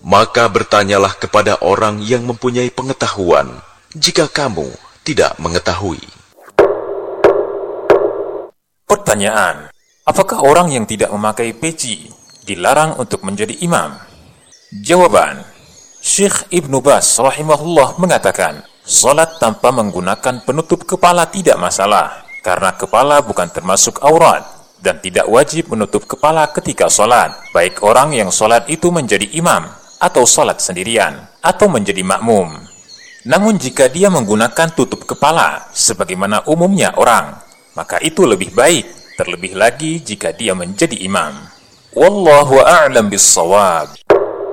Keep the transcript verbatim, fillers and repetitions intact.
Maka bertanyalah kepada orang yang mempunyai pengetahuan, jika kamu tidak mengetahui. Pertanyaan, apakah orang yang tidak memakai peci dilarang untuk menjadi imam? Jawaban, Syekh Ibnu Baz rahimahullah mengatakan, salat tanpa menggunakan penutup kepala tidak masalah, karena kepala bukan termasuk aurat, dan tidak wajib menutup kepala ketika salat, baik orang yang salat itu menjadi imam, atau salat sendirian, atau menjadi makmum. Namun jika dia menggunakan tutup kepala, sebagaimana umumnya orang, maka itu lebih baik, terlebih lagi jika dia menjadi imam. Wallahu a'lam bis-shawab.